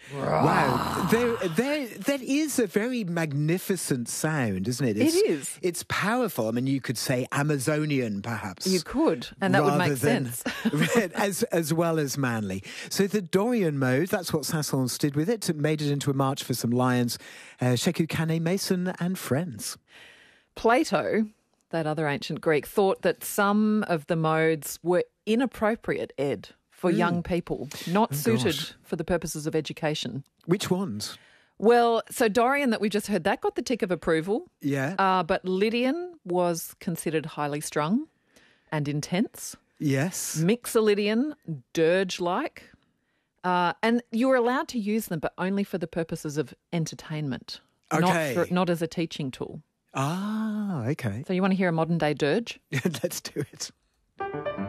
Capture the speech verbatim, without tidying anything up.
Wow. There, there, that is a very magnificent sound, isn't it? It's, It is. It's powerful. I mean, you could say Amazonian, perhaps. You could, and that would rather make than- sense. as, as well as manly. So the Dorian mode, that's what Saint-Saëns did with it. It made it into a march for some lions. Uh, Sheku Kane Mason and friends. Plato, that other ancient Greek, thought that some of the modes were inappropriate, Ed, for young people, not suited gosh. for the purposes of education. Which ones? Well, so Dorian that we just heard, that got the tick of approval. Yeah. Uh, but Lydian was considered highly strung and intense. Yes. Mixolydian, dirge-like. Uh, and you were allowed to use them, but only for the purposes of entertainment, Okay. not, for, not as a teaching tool. Ah, okay. So you want to hear a modern-day dirge? Let's do it.